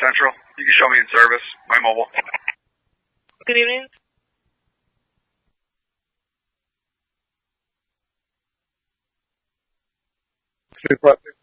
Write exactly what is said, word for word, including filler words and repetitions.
Central. You can show me in service, my mobile. Good evening. Three, five, six,